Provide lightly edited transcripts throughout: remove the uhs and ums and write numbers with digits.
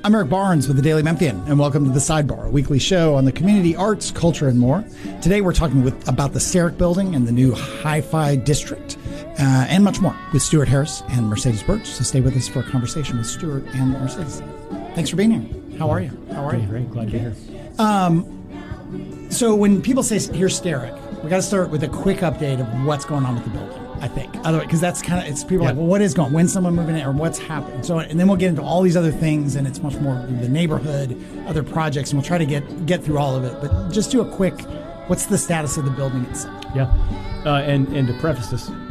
I'm Eric Barnes with the Daily Memphian, and welcome to The Sidebar, a weekly show on the community, arts, culture, and more. Today we're talking about the Sterrick Building and the new Hi-Fi District, and much more with Stuart Harris and Mercedes Birch. So stay with us for a conversation with Stuart and Mercedes. Thanks for being here. How are you? Great. Glad to be here. So when people say, here's Sterrick, we got to start with a quick update of what's going on with the building, I think. Otherwise, because that's kind of, it's people like, well, what is going on? When's someone moving in or what's happening? So, and then we'll get into all these other things, and it's much more the neighborhood, other projects, and we'll try to get through all of it. But just do a quick, what's the status of the building itself? Yeah. And to preface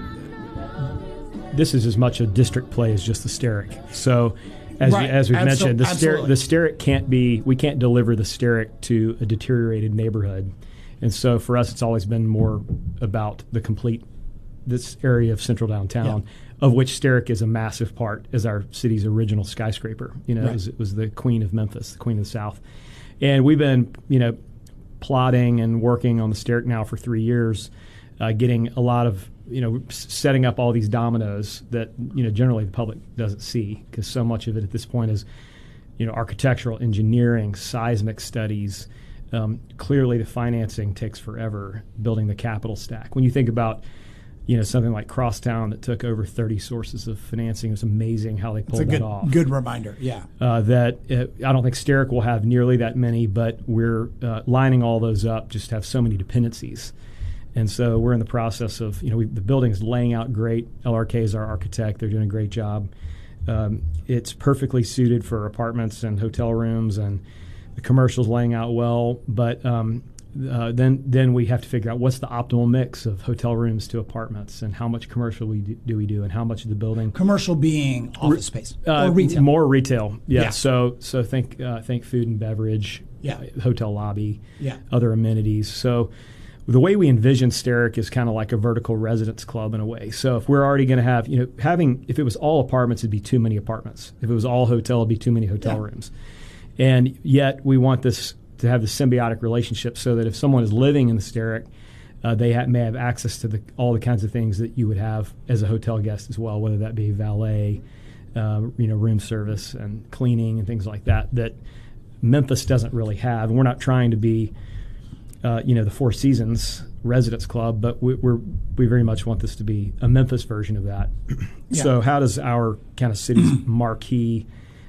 this is as much a district play as just the Sterrick. So as we've mentioned, the Sterrick we can't deliver the Sterrick to a deteriorated neighborhood. And so for us, it's always been more about this area of central downtown, of which Sterrick is a massive part as our city's original skyscraper. It was the queen of Memphis, the queen of the South. And we've been, plotting and working on the Sterrick now for 3 years, getting a lot of, setting up all these dominoes that, generally the public doesn't see, because so much of it at this point is, architectural engineering, seismic studies. Clearly the financing takes forever, building the capital stack. When you think about something like Crosstown that took over 30 sources of financing, it was amazing how they pulled that off. Good reminder, yeah. I don't think Sterrick will have nearly that many, but we're lining all those up just to have so many dependencies. And so we're in the process of, the building is laying out great. LRK is our architect. They're doing a great job. It's perfectly suited for apartments and hotel rooms, and the commercial's laying out well, but then we have to figure out what's the optimal mix of hotel rooms to apartments, and how much commercial do we do, and how much of the building. Commercial being office space or retail. More retail, yeah. So think food and beverage, hotel lobby, other amenities. So the way we envision Sterrick is kind of like a vertical residence club in a way. So if we're already going to have, if it was all apartments, it'd be too many apartments. If it was all hotel, it'd be too many hotel rooms. And yet we want this to have the symbiotic relationship, so that if someone is living in the Sterrick, they may have access to all the kinds of things that you would have as a hotel guest as well, whether that be valet, room service and cleaning and things like that Memphis doesn't really have. And we're not trying to be, the Four Seasons Residence Club, but we very much want this to be a Memphis version of that. So how does our kind of city's marquee,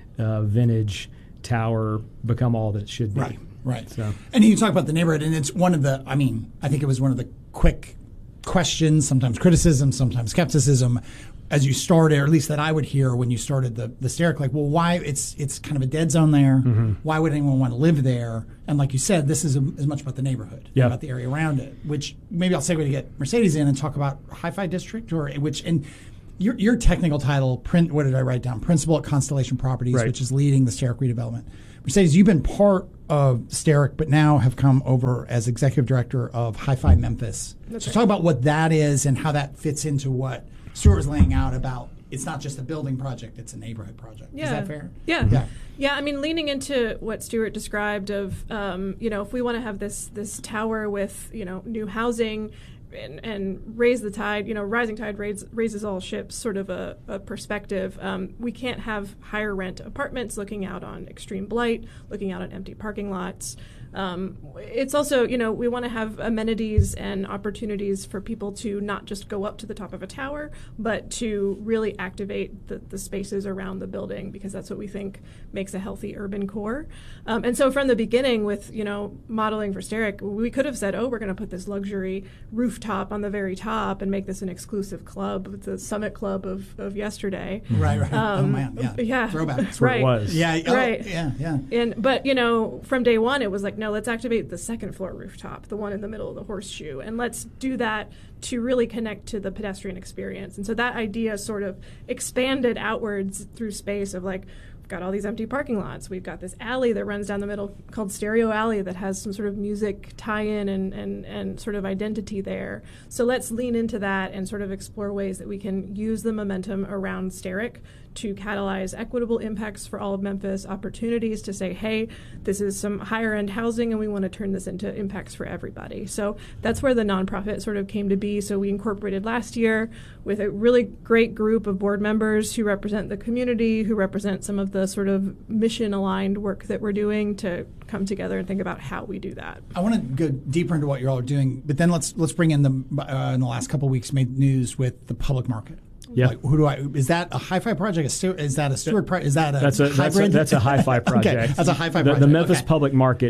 vintage tower become all that it should be? Right. So. And you talk about the neighborhood, and it's one of the, I think it was one of the quick questions, sometimes criticism, sometimes skepticism, as you started, or at least that I would hear when you started the Sterrick, like, well, why it's kind of a dead zone there. Mm-hmm. Why would anyone want to live there? And like you said, this is as much about the neighborhood, about the area around it, which maybe I'll segue to get Mercedes in and talk about Hi-Fi District, and your technical title, what did I write down? Principal at Constellation Properties, which is leading the Sterrick redevelopment. Mercedes, you've been part of Sterrick, but now have come over as executive director of Hi-Fi Memphis. So talk about what that is and how that fits into what Stuart was laying out about. It's not just a building project; it's a neighborhood project. Yeah. Is that fair? Yeah. Leaning into what Stuart described of, if we want to have this tower with, new housing. And raise the tide, rising tide raises all ships, sort of a perspective. We can't have higher rent apartments looking out on extreme blight, looking out on empty parking lots. It's also, we want to have amenities and opportunities for people to not just go up to the top of a tower, but to really activate the spaces around the building, because that's what we think makes a healthy urban core. And so from the beginning with, modeling for Sterrick, we could have said, we're going to put this luxury rooftop on the very top and make this an exclusive club, the Summit Club of yesterday. Right. Oh, man. Yeah. Throwback. That's where it was. Yeah. Right. Yeah. But, from day one, it was like, no, let's activate the second floor rooftop, the one in the middle of the horseshoe, and let's do that to really connect to the pedestrian experience. And so that idea sort of expanded outwards through space of like, we've got all these empty parking lots. We've got this alley that runs down the middle called Stereo Alley that has some sort of music tie-in and sort of identity there. So let's lean into that and sort of explore ways that we can use the momentum around Sterrick to catalyze equitable impacts for all of Memphis, opportunities to say, hey, this is some higher end housing and we want to turn this into impacts for everybody. So that's where the nonprofit sort of came to be. So we incorporated last year with a really great group of board members who represent the community, who represent some of the sort of mission-aligned work that we're doing to come together and think about how we do that. I want to go deeper into what you're all doing, but then let's bring in in the last couple of weeks made news with the public market. Yeah. Is that a hi-fi project? Is that a Stewart project? Is that a hybrid? That's a hi-fi project. Okay, that's a hi-fi project. The Memphis public market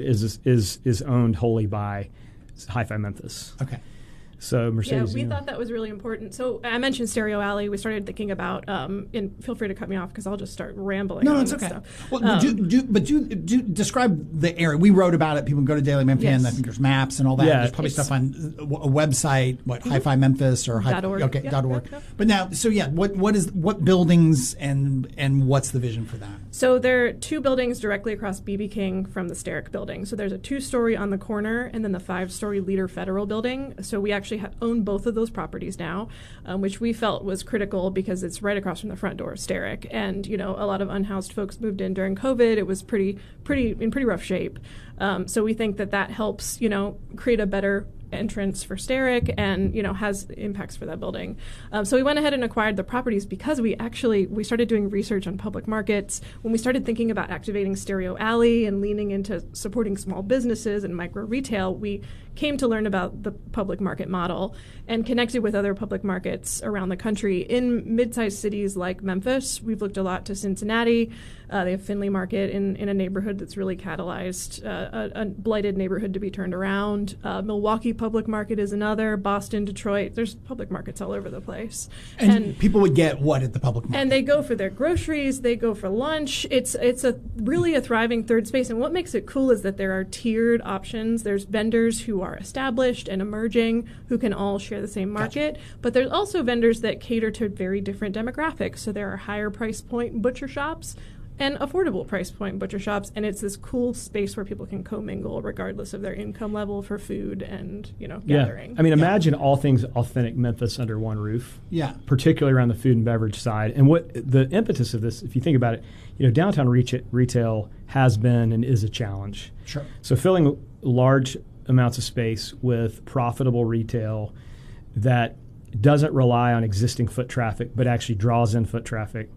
is owned wholly by Hi-Fi Memphis. Okay. So Mercedes. Yeah, we thought that was really important. So I mentioned Stereo Alley. We started thinking about, and feel free to cut me off because I'll just start rambling. No, it's okay. Stuff. Well, do describe the area. We wrote about it. People can go to Daily Memphian. Yes. I think there's maps and all that. Yeah, there's probably stuff on a website. Hi-Fi Memphis or .org. Okay, yep, .org. Yep. But now, so yeah, what buildings and what's the vision for that? So there are 2 buildings directly across BB King from the Steric building. So there's a 2-story on the corner and then the 5-story Leader Federal building. So we actually own both of those properties now, which we felt was critical because it's right across from the front door of Steric. And, a lot of unhoused folks moved in during COVID. It was in pretty rough shape. So we think that helps, create a better entrance for Steric and has impacts for that building. So we went ahead and acquired the properties because we started doing research on public markets. When we started thinking about activating Stereo Alley and leaning into supporting small businesses and micro retail, we came to learn about the public market model and connected with other public markets around the country. In mid-sized cities like Memphis, we've looked a lot to Cincinnati. They have Finley Market in a neighborhood that's really catalyzed a blighted neighborhood to be turned around. Milwaukee Public Market is another. Boston, Detroit. There's public markets all over the place. And people would get what at the public market? And they go for their groceries. They go for lunch. It's really a thriving third space. And what makes it cool is that there are tiered options. There's vendors who are established and emerging who can all share the same market. Gotcha. But there's also vendors that cater to very different demographics. So there are higher price point butcher shops and affordable price point butcher shops, and it's this cool space where people can commingle regardless of their income level for food and gathering. I mean, imagine all things authentic Memphis under one roof. Yeah, particularly around the food and beverage side. And what the impetus of this, if you think about it, downtown retail has been and is a challenge. Sure. So filling large amounts of space with profitable retail that doesn't rely on existing foot traffic but actually draws in foot traffic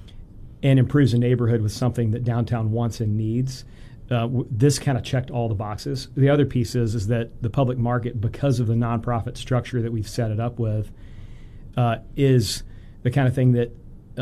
and improves a neighborhood with something that downtown wants and needs. This kind of checked all the boxes. The other piece is that the public market, because of the nonprofit structure that we've set it up with, is the kind of thing that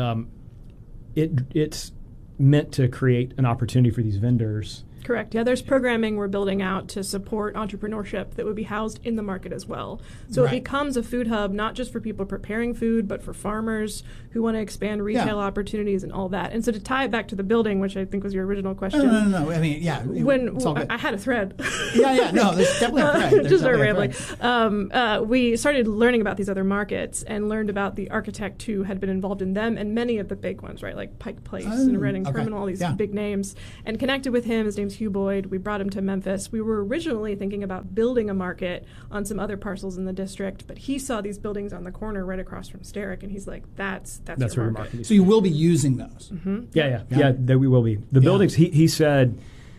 it's meant to create an opportunity for these vendors. Correct. Yeah, there's programming we're building out to support entrepreneurship that would be housed in the market as well. So It becomes a food hub, not just for people preparing food, but for farmers who want to expand retail opportunities and all that. And so to tie it back to the building, which I think was your original question. No. I mean, yeah. I had a thread. No, there's definitely a thread. Just start rambling. We started learning about these other markets and learned about the architect who had been involved in them and many of the big ones, right, like Pike Place and Reading Terminal, all these big names, and connected with him. His name's Hugh Boyd. We brought him to Memphis. We were originally thinking about building a market on some other parcels in the district, but he saw these buildings on the corner right across from Steric, and he's like, that's your market. So you will be using those? Mm-hmm. Yeah, we will be. The buildings, he said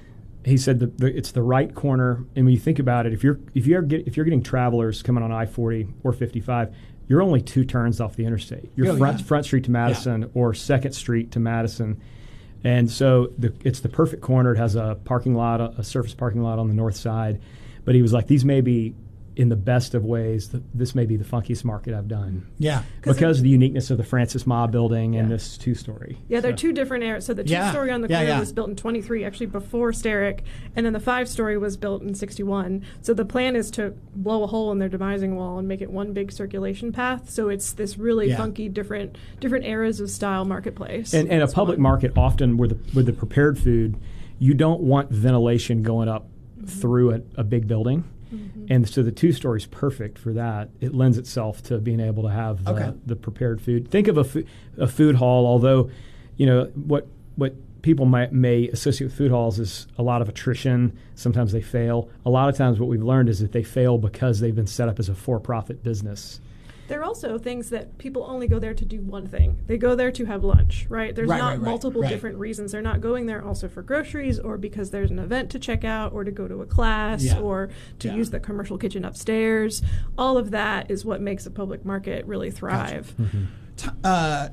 it's the right corner, and when you think about it, if you're getting travelers coming on I-40 or 55, you're only 2 turns off the interstate. You're Front Street to Madison or 2nd Street to Madison. And so it's the perfect corner. It has a parking lot, a surface parking lot on the north side. But he was like, these may be, in the best of ways, this may be the funkiest market I've done. Yeah. Because of the uniqueness of the Francis Ma building and this 2-story. Yeah, they're 2 different areas. So the 2-story on the corner was built in 23, actually before Steric, and then the 5-story was built in 61. So the plan is to blow a hole in their demising wall and make it one big circulation path. So it's this really funky, different eras of style marketplace. And a public market, often with the prepared food, you don't want ventilation going up through a big building. Mm-hmm. And so the 2-story is perfect for that. It lends itself to being able to have the prepared food. Think of a food hall, although, what people may associate with food halls is a lot of attrition. Sometimes they fail. A lot of times what we've learned is that they fail because they've been set up as a for-profit business. There are also things that people only go there to do one thing. They go there to have lunch, right? There's not multiple different reasons. They're not going there also for groceries or because there's an event to check out or to go to a class or to use the commercial kitchen upstairs. All of that is what makes a public market really thrive. Gotcha.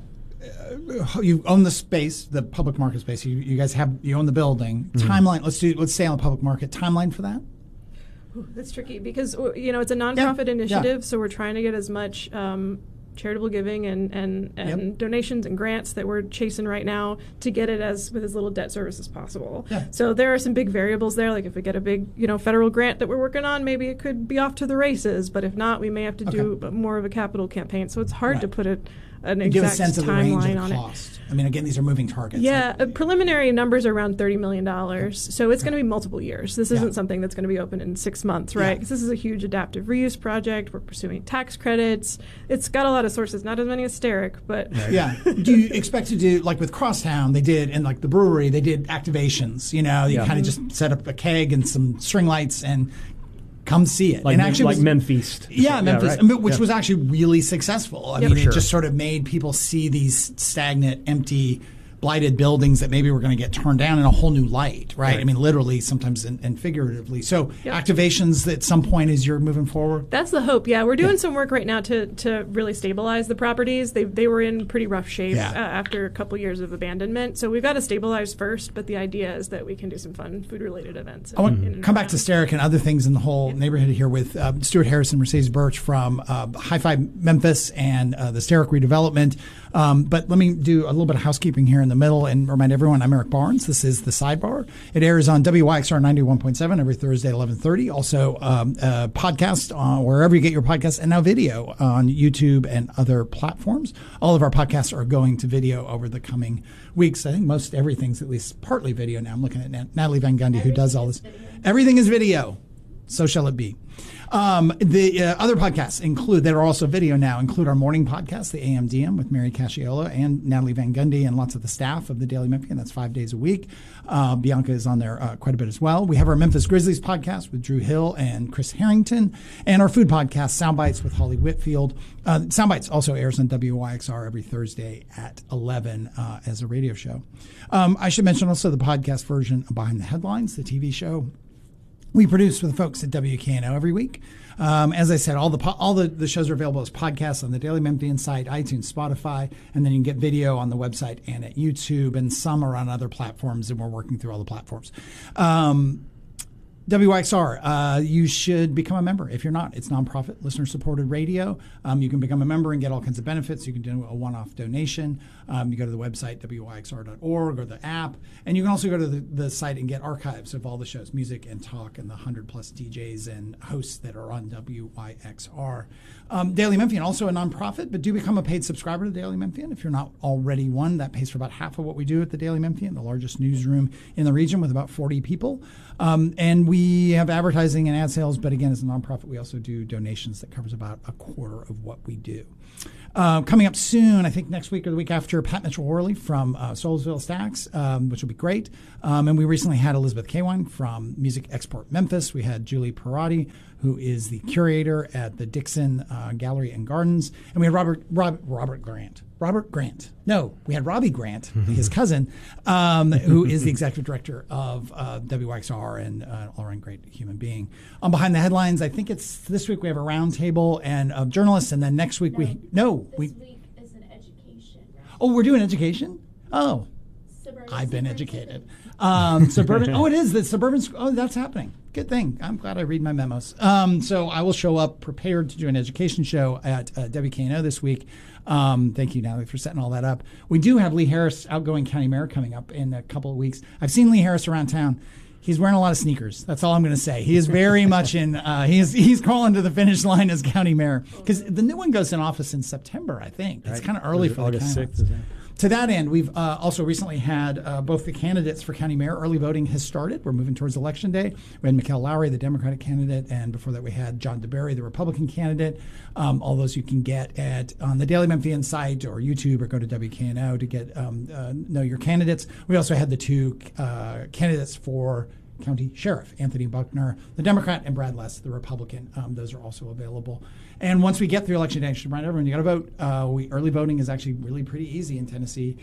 you own the space, the public market space. You guys you own the building. Mm-hmm. Timeline. Let's stay on the public market. Timeline for that. Ooh, that's tricky because it's a nonprofit initiative, so we're trying to get as much charitable giving and donations and grants that we're chasing right now to get it with as little debt service as possible. Yeah. So there are some big variables there. Like if we get a big federal grant that we're working on, maybe it could be off to the races. But if not, we may have to do more of a capital campaign. So it's hard to put an exact give a sense of the range of the cost. I mean, again, these are moving targets. Yeah, preliminary numbers are around $30 million. So it's going to be multiple years. This isn't something that's going to be open in 6 months, right? Because this is a huge adaptive reuse project. We're pursuing tax credits. It's got a lot of sources, not as many as Steric, but... Yeah. Do you expect to do, like with Crosstown, they did, and like the brewery, they did activations. You kind of just set up a keg and some string lights and... come see it. Like, Memphis. Yeah, Memphis, right. Which was actually really successful. I mean, it just sort of made people see these stagnant, empty, blighted buildings that maybe were going to get turned down in a whole new light, right? I mean, literally, sometimes and figuratively. So activations at some point as you're moving forward? That's the hope, yeah. We're doing some work right now to really stabilize the properties. They were in pretty rough shape after a couple years of abandonment. So we've got to stabilize first, but the idea is that we can do some fun food-related events. I want to come back to Steric and other things in the whole neighborhood here with Stuart Harris and Mercedes Birch from Hi-Fi Memphis and the Steric redevelopment. But let me do a little bit of housekeeping here in the middle and remind everyone I'm Eric Barnes. This is The Sidebar. It airs on WYXR 91.7 every Thursday at 11:30. Also a podcast on wherever you get your podcasts, and now video on YouTube and other platforms. All of our podcasts are going to video over the coming weeks. I think most everything's at least partly video now. I'm looking at Natalie Van Gundy, who does all this. Everything is video. So shall it be. The other podcasts that are also video now include our morning podcast, the AMDM with Mary Casciola and Natalie Van Gundy and lots of the staff of the Daily Memphian. That's 5 days a week. Bianca is on there quite a bit as well. We have our Memphis Grizzlies podcast with Drew Hill and Chris Harrington, and our food podcast, Soundbites with Holly Whitfield. Soundbites also airs on WYXR every Thursday at 11 as a radio show. I should mention also the podcast version of Behind the Headlines, the TV show we produce with the folks at WKNO every week. As I said, all the shows are available as podcasts on the Daily Memphian site, iTunes, Spotify, and then you can get video on the website and at YouTube, and some are on other platforms, and we're working through all the platforms. WYXR, you should become a member. If you're not, it's nonprofit, listener-supported radio. You can become a member and get all kinds of benefits. You can do a one-off donation. You go to the website, wyxr.org, or the app. And you can also go to the site and get archives of all the shows, music and talk, and the 100-plus DJs and hosts that are on WYXR. Daily Memphian, also a nonprofit, but do become a paid subscriber to Daily Memphian. If you're not already one, that pays for about half of what we do at the Daily Memphian, the largest newsroom in the region with about 40 people. And we have advertising and ad sales, but again, as a nonprofit, we also do donations that covers about a quarter of what we do. Coming up soon, I think next week or the week after, Pat Mitchell-Worley from Soulsville Stacks, which will be great. And we recently had Elizabeth Kawine from Music Export Memphis. We had Julie Perotti, who is the curator at the Dixon Gallery and Gardens. And we had Robert Grant. No, we had Robbie Grant, his cousin, who is the executive director of WYXR and all-around great human being. Behind the Headlines, I think it's this week we have a roundtable and of journalists, and then next week This week is an education. Oh, we're doing education? Oh, I've been educated. Suburban. Oh, it is the suburban. Oh, that's happening. Good thing. I'm glad I read my memos. So I will show up prepared to do an education show at WKNO this week. Thank you, Natalie, for setting all that up. We do have Lee Harris, outgoing county mayor, coming up in a couple of weeks. I've seen Lee Harris around town. He's wearing a lot of sneakers. That's all I'm going to say. He is very much in. He's crawling to the finish line as county mayor, because the new one goes in office in September. I think it's kind of early for the August 6th. To that end, we've also recently had both the candidates for county mayor. Early voting has started. We're moving towards Election Day. We had Mikkel Lowry, the Democratic candidate, and before that we had John DeBerry, the Republican candidate. All those you can get on the Daily Memphian site or YouTube, or go to WKNO to get know your candidates. We also had the two candidates for county sheriff, Anthony Buckner, the Democrat, and Brad Less, the Republican. Those are also available. And once we get through Election Day, I should remind everyone, you got to vote. Early voting is actually really pretty easy in Tennessee.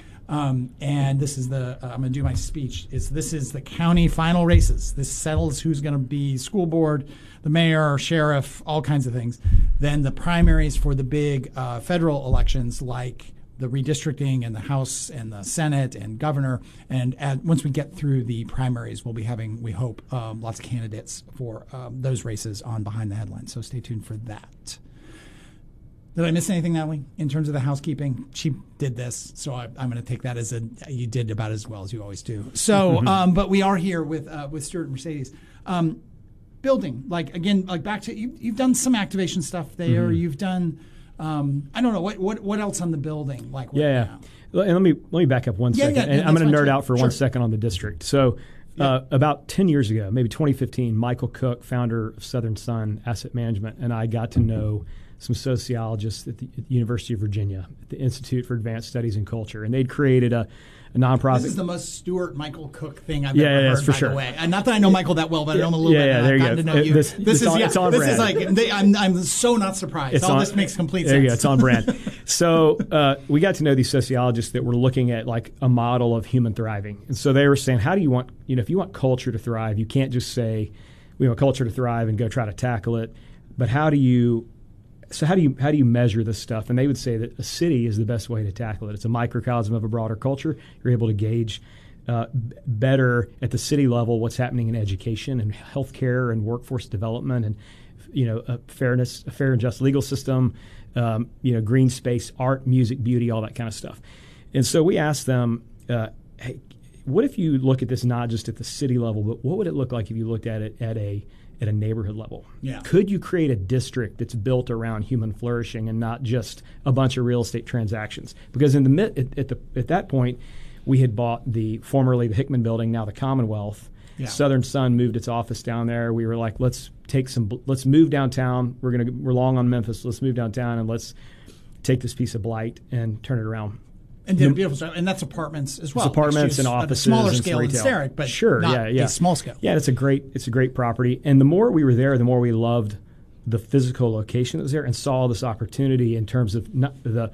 And this is I'm going to do my speech. This is the county final races. This settles who's going to be school board, the mayor, sheriff, all kinds of things. Then the primaries for the big federal elections like the redistricting and the House and the Senate and governor. And once we get through the primaries, we'll be having, we hope, lots of candidates for those races on Behind the Headlines. So stay tuned for that. Did I miss anything, Natalie, in terms of the housekeeping? She did this, so I'm going to take that as you did about as well as you always do. So, but we are here with Stuart and Mercedes. Building, back to, you've done some activation stuff there. Mm-hmm. You've done, I don't know, what else on the building? And let me back up 1 second. And I'm going to nerd out for 1 second on the district. So about 10 years ago, maybe 2015, Michael Cook, founder of Southern Sun Asset Management, and I got to know some sociologists at the University of Virginia, at the Institute for Advanced Studies in Culture, and they'd created a nonprofit. This is the most Stuart Michael Cook thing I've ever heard, by the way. And not that I know Michael that well, but I know him a little bit. There you go. To know you. This is brand. I'm so not surprised. This makes complete sense. There you go. It's on brand. So we got to know these sociologists that were looking at like a model of human thriving, and so they were saying, how do you want, if you want culture to thrive, you can't just say we want culture to thrive and go try to tackle it, but how do you measure this stuff? And they would say that a city is the best way to tackle it. It's a microcosm of a broader culture. You're able to gauge better at the city level what's happening in education and healthcare and workforce development and a fair and just legal system, green space, art, music, beauty, all that kind of stuff. And so we asked them, hey, what if you look at this not just at the city level, but what would it look like if you looked at it at a neighborhood level? Yeah. Could you create a district that's built around human flourishing and not just a bunch of real estate transactions? Because at that point, we had bought formerly the Hickman Building, now the Commonwealth. Yeah. Southern Sun moved its office down there. We were like, let's move downtown. We're long on Memphis. Let's move downtown and let's take this piece of blight and turn it around. And did a beautiful stuff, and that's apartments as well. It's apartments and offices, smaller and scale in Starrick, but sure, not a small scale. Yeah, it's a great property. And the more we were there, the more we loved the physical location that was there, and saw this opportunity in terms of there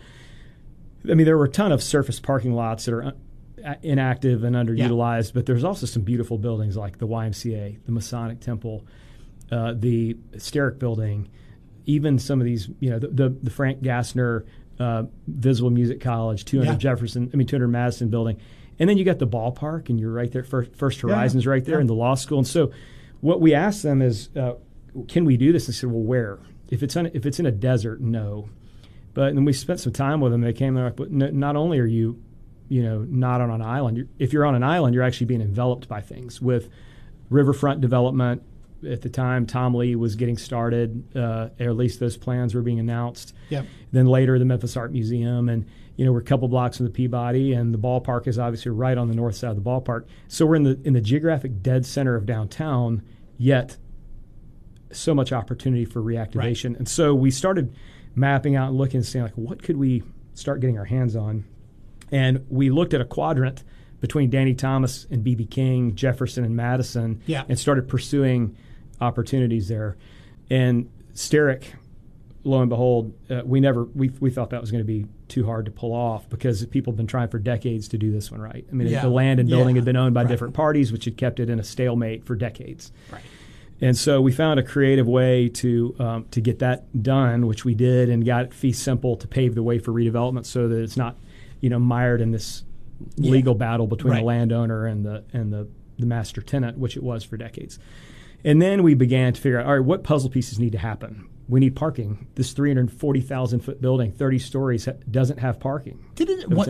were a ton of surface parking lots that are inactive and underutilized, but there's also some beautiful buildings like the YMCA, the Masonic Temple, the Starrick Building, even some of these, the Frank Gassner Visible Music College, 200 Madison Building. And then you got the ballpark, and you're right there. First Horizon's right there, and the law school. And so what we asked them is, can we do this? And they said, well, where? If it's in a desert, no. But then we spent some time with them. They came there, but not only are you, not on an island. If you're on an island, you're actually being enveloped by things with riverfront development. At the time, Tom Lee was getting started, or at least those plans were being announced. Yep. Then later, the Memphis Art Museum, and we're a couple blocks from the Peabody, and the ballpark is obviously right on the north side of the ballpark. So we're in the geographic dead center of downtown, yet so much opportunity for reactivation. Right. And so we started mapping out and looking and saying, like, what could we start getting our hands on? And we looked at a quadrant between Danny Thomas and B.B. King, Jefferson and Madison, and started pursuing opportunities there. And Starrick, lo and behold, we thought that was going to be too hard to pull off because people have been trying for decades to do this one right. I mean, the land and building had been owned by different parties, which had kept it in a stalemate for decades. Right. And so we found a creative way to get that done, which we did, and got it fee simple to pave the way for redevelopment so that it's not, mired in this legal battle between the landowner and the master tenant, which it was for decades. And then we began to figure out, all right, what puzzle pieces need to happen? We need parking. This 340,000-foot building, 30 stories, doesn't have parking. Did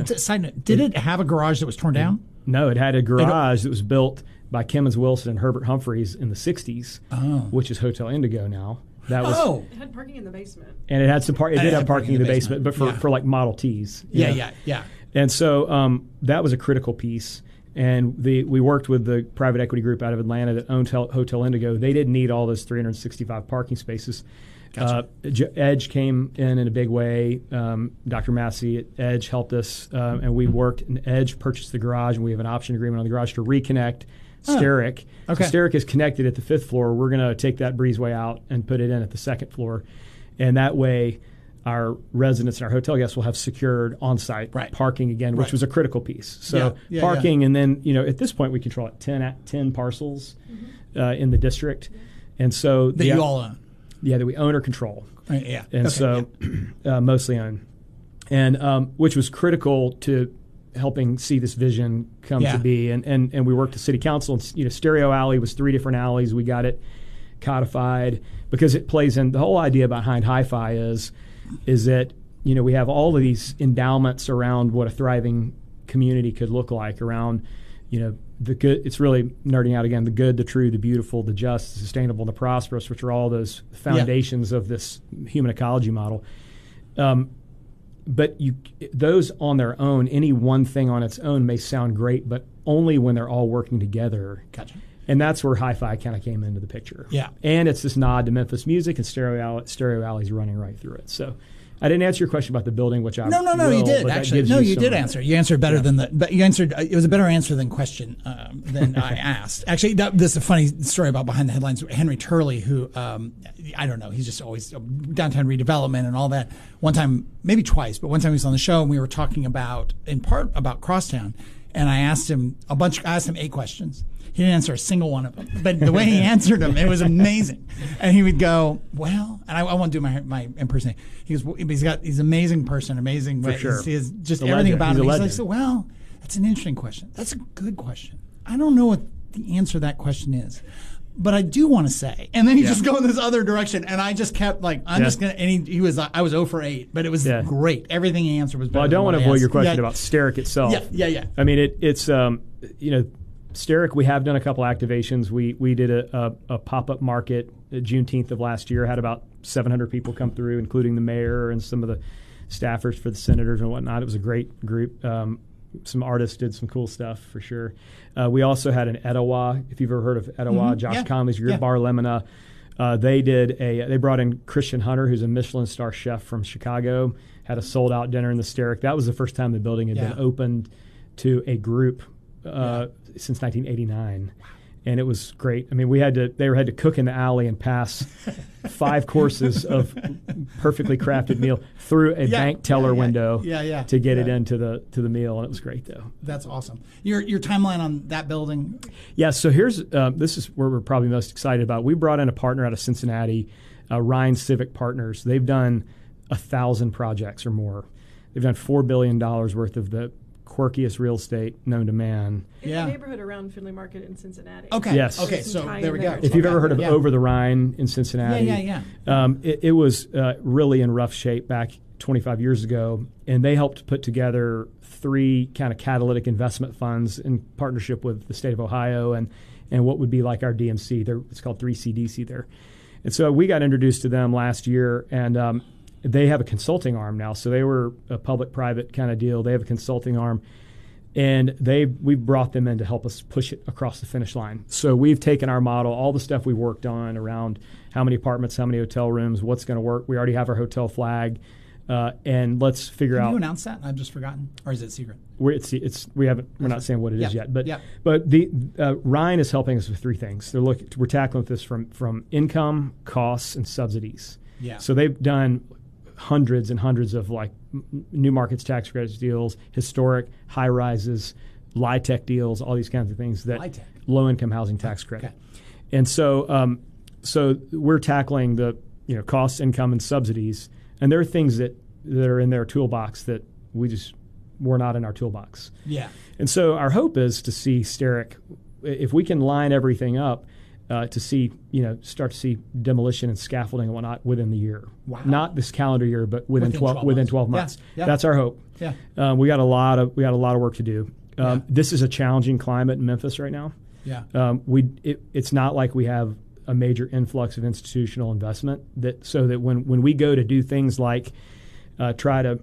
it have a garage that was torn down? No, it had a garage that was built by Kemmons Wilson and Herbert Humphreys in the 60s, which is Hotel Indigo now. That was it had parking in the basement. And it had some It did have parking in the basement, but for like Model Ts. Yeah. And so that was a critical piece. And we worked with the private equity group out of Atlanta that owned Hotel Indigo. They didn't need all those 365 parking spaces. Gotcha. Edge came in a big way. Dr. Massey at Edge helped us, and we worked. And Edge purchased the garage, and we have an option agreement on the garage to reconnect Starrick. Okay. So Starrick is connected at the 5th floor. We're going to take that breezeway out and put it in at the 2nd floor. And that way, our residents and our hotel guests will have secured on-site parking again, which was a critical piece. So parking, and then, at this point, we control 10 parcels in the district. And so you all own. Yeah, that we own or control. Right, yeah. And mostly own. and which was critical to helping see this vision come to be. And we worked with City Council. And, Stereo Alley was 3 different alleys. We got it codified because it plays in. The whole idea behind Hi-Fi is that we have all of these endowments around what a thriving community could look like around the good. It's really nerding out again. The good, the true, the beautiful, the just, the sustainable, and the prosperous, which are all those foundations of this human ecology model. But those on their own, any one thing on its own may sound great, but only when they're all working together. Gotcha. And that's where Hi-Fi kind of came into the picture. Yeah. And it's this nod to Memphis music, and Stereo Alley's running right through it. So I didn't answer your question about the building, which I No, you did actually. No, you did answer. You answered better than but you answered. It was a better answer than question than I asked. Actually, this is a funny story about behind the headlines. Henry Turley, who I don't know, he's just always downtown redevelopment and all that. One time, maybe twice, but one time he was on the show and we were talking in part about Crosstown, and I asked him I asked him 8 questions. He didn't answer a single one of them. But the way he answered them, it was amazing. And he would go, well, and I won't do my impersonation. He goes, he's an amazing person, amazing. For sure. He has just everything about him. He's like, so, well, that's an interesting question. That's a good question. I don't know what the answer to that question is. But I do want to say, and then he just go in this other direction, and I just kept I'm just gonna. And I was 0 for 8, but it was great. Everything he answered was better. Well, I don't want to avoid your question about Steric itself. Yeah. I mean, it's Steric. We have done a couple activations. We did a pop-up market Juneteenth of last year. Had about 700 people come through, including the mayor and some of the staffers for the senators and whatnot. It was a great group. Some artists did some cool stuff for sure. We also had an Etowah, if you've ever heard of Etowah, Josh Conley's group, Bar Lemona. They brought in Christian Hunter, who's a Michelin star chef from Chicago, had a sold out dinner in the Steric. That was the first time the building had been opened to a group since 1989. And it was great. I mean, they had to cook in the alley and pass 5 courses of perfectly crafted meal through a bank teller window to get it into the meal, and it was great though. That's awesome. Your timeline on that building? Yeah. So here's this is where we're probably most excited about. We brought in a partner out of Cincinnati, Ryan Civic Partners. They've done 1,000 projects or more. They've done $4 billion worth of the quirkiest real estate known to man. In the neighborhood around Finley Market in Cincinnati. Okay. Yes. Okay. So there we go. If you've ever heard of Over the Rhine in Cincinnati, it was really in rough shape back 25 years ago, and they helped put together 3 kind of catalytic investment funds in partnership with the state of Ohio and what would be like our DMC. It's called 3CDC there. And so we got introduced to them last year, and they have a consulting arm now. So they were a public-private kind of deal. They have a consulting arm, and we brought them in to help us push it across the finish line. So we've taken our model, all the stuff we worked on around how many apartments, how many hotel rooms, what's going to work. We already have our hotel flag, and let's figure out. Can you announce that? I've just forgotten, or is it secret? We're not saying what it is yet, but the Ryan is helping us with 3 things. We're tackling this from income, costs, and subsidies. Yeah. So they've done hundreds and hundreds of new markets tax credits deals, historic high rises, LIHTC deals, all these kinds of things that low income housing tax credit. Okay. And so we're tackling the costs, income, and subsidies, and there are things that are in their toolbox that we're not in our toolbox. Yeah. And so our hope is to see Steric, if we can line everything up, to see, start to see demolition and scaffolding and whatnot within the year. Wow. Not this calendar year, but within 12 months. Yeah. That's our hope. Yeah. We got a lot of work to do. This is a challenging climate in Memphis right now. Yeah. It's not like we have a major influx of institutional investment so that when we go to do things like try to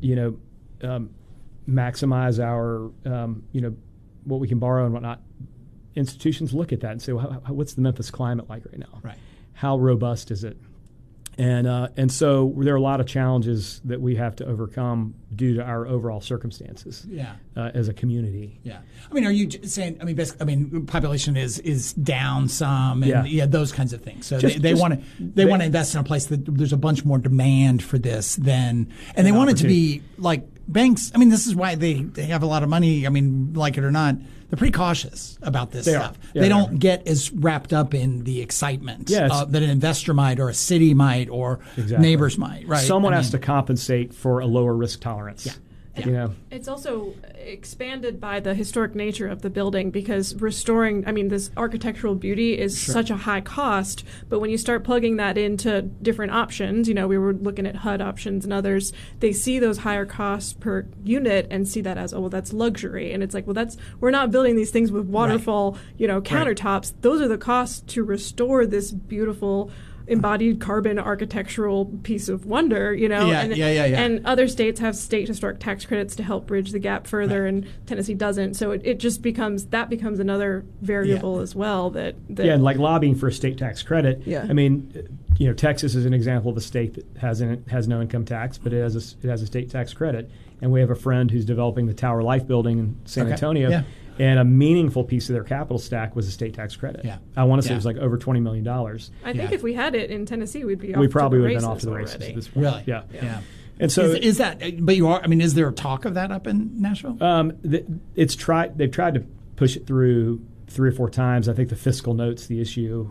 maximize our what we can borrow and whatnot, institutions look at that and say, well, what's the Memphis climate like right now? Right. How robust is it? And so there are a lot of challenges that we have to overcome due to our overall circumstances as a community. Yeah. I mean, are you saying, basically, population is down some and those kinds of things. So they want to invest in a place that there's a bunch more demand for this and they want it to be like banks. I mean, this is why they have a lot of money. I mean, like it or not, they're pretty cautious about this stuff. Yeah, they don't get as wrapped up in the excitement that an investor might, or a city might, or neighbors might. Right? Someone has to compensate for a lower risk tolerance. Yeah. It's also expanded by the historic nature of the building, because restoring, this architectural beauty is such a high cost, but when you start plugging that into different options, we were looking at HUD options and others, they see those higher costs per unit and see that as, that's luxury. And it's like, we're not building these things with waterfall, countertops. Those are the costs to restore this beautiful embodied carbon architectural piece of wonder, and other states have state historic tax credits to help bridge the gap further, and Tennessee doesn't. So it just becomes another variable as well. And like lobbying for a state tax credit. Yeah. Texas is an example of a state that has no income tax, but it has a state tax credit. And we have a friend who's developing the Tower Life building in San Antonio. Yeah. And a meaningful piece of their capital stack was a state tax credit. Yeah. I want to say it was like over $20 million. I think if we had it in Tennessee, we'd be off probably to the would races have been off to the races already. at this point. Really? Yeah. And so is that? But you are. Is there a talk of that up in Nashville? They've tried to push it through 3 or 4 times. I think the fiscal note's the issue.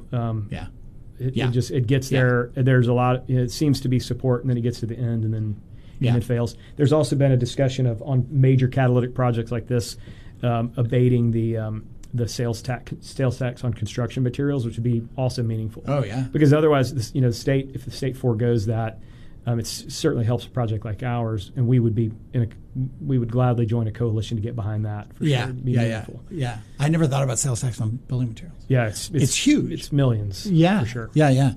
It gets there. There's a lot. It seems to be support, and then it gets to the end, and then it fails. There's also been a discussion on major catalytic projects like this. Abating the sales tax on construction materials, which would be also meaningful. Oh yeah, because otherwise, if the state forgoes that, it certainly helps a project like ours, and we would gladly join a coalition to get behind that. For sure. It'd be meaningful. Yeah. I never thought about sales tax on building materials. Yeah, it's huge. It's millions. Yeah, for sure. Yeah.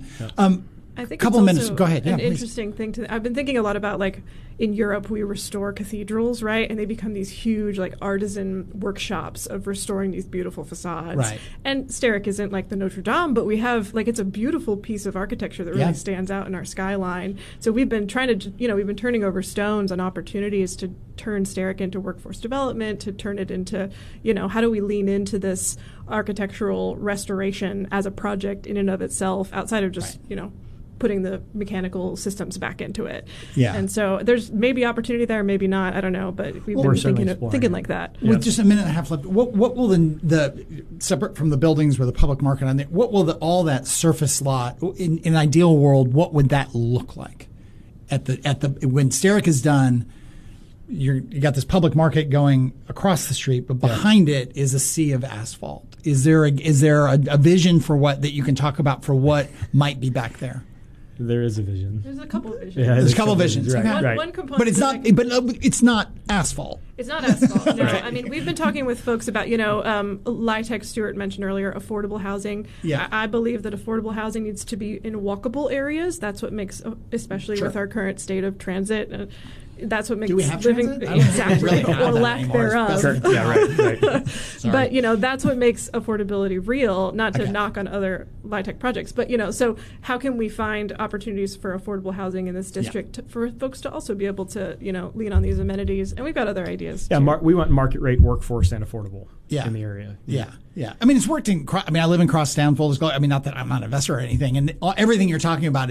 I think couple it's minutes. Go ahead. An interesting thing I've been thinking a lot about, like in Europe, we restore cathedrals, right? And they become these huge, like artisan workshops of restoring these beautiful facades. Right. And Sterrick isn't like the Notre Dame, but we have it's a beautiful piece of architecture that really stands out in our skyline. So we've been trying to, we've been turning over stones on opportunities to turn Sterrick into workforce development, to turn it into, how do we lean into this architectural restoration as a project in and of itself, outside of just, putting the mechanical systems back into it. Yeah. And so there's maybe opportunity there, maybe not. I don't know, but we've been thinking like that. With just a minute and a half left, what will the separate from the buildings or the public market on it, what will all that surface lot in an ideal world, what would that look like at the when Sterrick is done? You got this public market going across the street, but behind it is a sea of asphalt. Is there a vision for what that you can talk about for what might be back there? There is a vision. There's a couple of visions. Yeah, there's a couple of visions. Right. One component, but it's not. It's not asphalt. It's not asphalt. No, right. We've been talking with folks about LIHTC. Stuart mentioned earlier affordable housing. Yeah, I believe that affordable housing needs to be in walkable areas. That's what makes, especially with our current state of transit. That's what makes living exactly or lack thereof. Sure. Yeah, right. But that's what makes affordability real. Not to knock on other LIHTC projects, but so how can we find opportunities for affordable housing in this district for folks to also be able to lean on these amenities? And we've got other ideas. Yeah, we want market rate workforce and affordable in the area. Yeah. It's worked in. I live in Crosstown. Full disclosure. Not that I'm not an investor or anything, and everything you're talking about